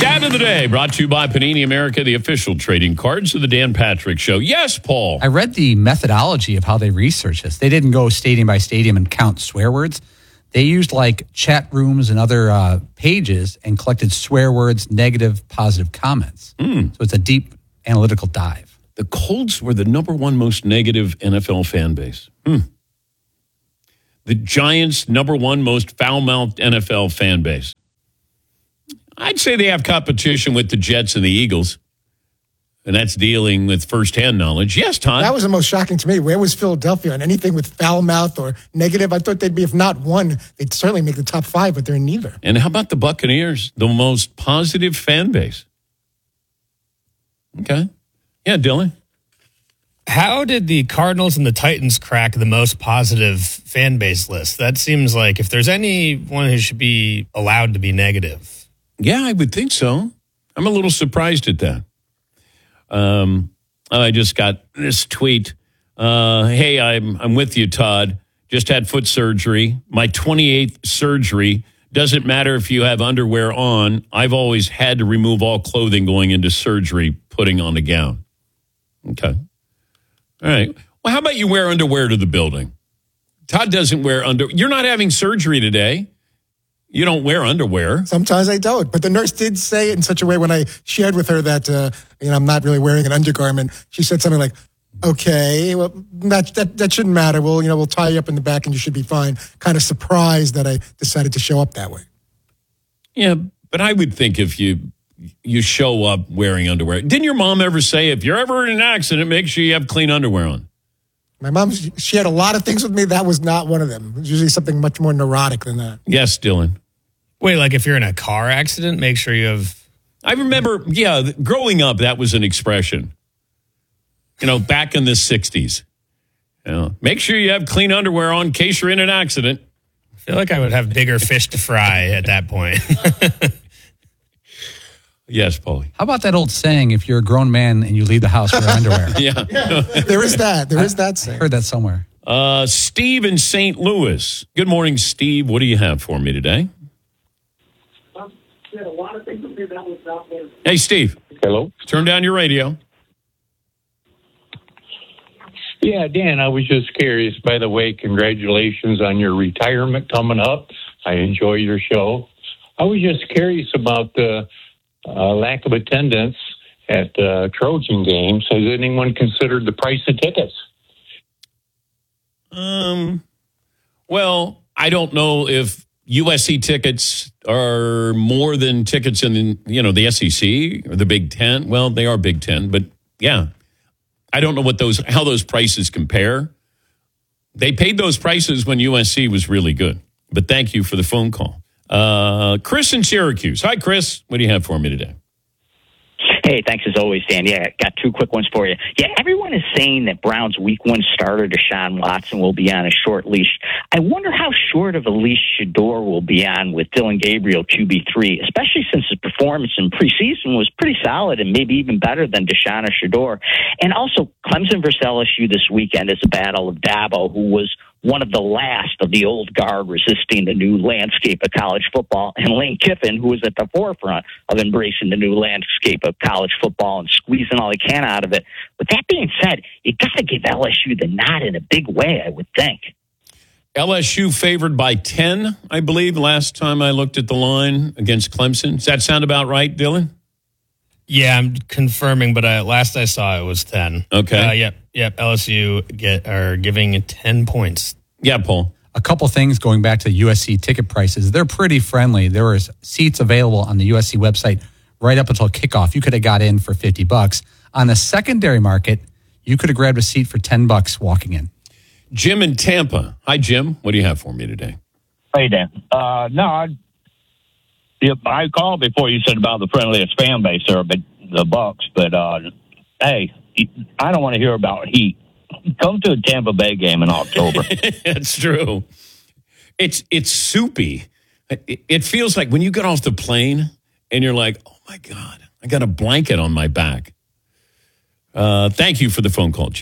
Stat of the day brought to you by Panini America, the official trading cards of the Dan Patrick Show. Yes, Paul. I read the methodology of how they researched this. They didn't go stadium by stadium and count swear words. They used like chat rooms and other pages and collected swear words, negative, positive comments. So it's a deep analytical dive. The Colts were the number one most negative NFL fan base. The Giants, number one most foul-mouthed NFL fan base. I'd say they have competition with the Jets and the Eagles. And that's dealing with firsthand knowledge. Yes, Todd. That was the most shocking to me. Where was Philadelphia on anything with foul mouth or negative? I thought they'd be, if not one, they'd certainly make the top five, but they're neither. And how about the Buccaneers, the most positive fan base? Okay. Yeah, Dylan. How did the Cardinals and the Titans crack the most positive fan base list? That seems like if there's anyone who should be allowed to be negative. Yeah, I would think so. I'm a little surprised at that. I just got this tweet. Hey, I'm with you, Todd. Just had foot surgery. My 28th surgery. Doesn't matter if you have underwear on. I've always had to remove all clothing going into surgery, putting on a gown. Okay. All right. Well, how about you wear underwear to the building? Todd doesn't wear underwear. You're not having surgery today. You don't wear underwear. Sometimes I don't. But the nurse did say it in such a way when I shared with her that I'm not really wearing an undergarment. She said something like, okay, well, that shouldn't matter. We'll tie you up in the back and you should be fine. Kind of surprised that I decided to show up that way. Yeah, but I would think if you show up wearing underwear. Didn't your mom ever say, if you're ever in an accident, make sure you have clean underwear on? My mom, she had a lot of things with me. That was not one of them. It was usually something much more neurotic than that. Yes, Dylan. Wait, like if you're in a car accident, make sure you have... I remember, growing up, that was an expression. Back in the 60s. Make sure you have clean underwear on in case you're in an accident. I feel like I would have bigger fish to fry at that point. Yes, Paulie. How about that old saying, if you're a grown man and you leave the house wear underwear? Yeah. There is that. There is that saying. I heard that somewhere. Steve in St. Louis. Good morning, Steve. What do you have for me today? A lot of things that was out there. Hey, Steve. Hello? Turn down your radio. Yeah, Dan, I was just curious. By the way, congratulations on your retirement coming up. I enjoy your show. I was just curious about the lack of attendance at Trojan games. Has anyone considered the price of tickets? Well, I don't know if USC tickets are more than tickets in, the SEC or the Big Ten. Well, they are Big Ten, but yeah, I don't know how those prices compare. They paid those prices when USC was really good, but thank you for the phone call. Chris in Syracuse. Hi, Chris. What do you have for me today? Hey, thanks as always, Dan. Yeah, got two quick ones for you. Yeah, everyone is saying that Brown's week one starter, Deshaun Watson, will be on a short leash. I wonder how short of a leash Shedeur will be on with Dillon Gabriel QB3, especially since his performance in preseason was pretty solid and maybe even better than Deshaun or Shedeur. And also, Clemson versus LSU this weekend is a battle of Dabo, who was one of the last of the old guard resisting the new landscape of college football, and Lane Kiffin, who is at the forefront of embracing the new landscape of college football and squeezing all he can out of it. With that being said, you got to give LSU the nod in a big way, I would think. LSU favored by 10, I believe, last time I looked at the line against Clemson. Does that sound about right, Dylan? Yeah, I'm confirming, but last I saw it was 10. Okay. Yep. LSU are giving 10 points. Yeah, Paul. A couple things going back to the USC ticket prices. They're pretty friendly. There was seats available on the USC website right up until kickoff. You could have got in for $50. On the secondary market, you could have grabbed a seat for $10 walking in. Jim in Tampa. Hi, Jim. What do you have for me today? Hey, Dan. I called before you said about the friendliest fan base there, but the Bucks. But hey, I don't want to hear about heat. Come to a Tampa Bay game in October. It's true. It's soupy. It feels like when you get off the plane and you're like, oh my God, I got a blanket on my back. Thank you for the phone call, Jim.